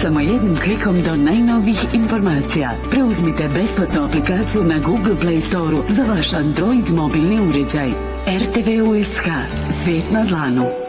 Samo jednim klikom do najnovijih informacija. Preuzmite besplatnu aplikaciju na Google Play Store za vaš Android mobilni uređaj. RTV USK. Svijet na dlanu.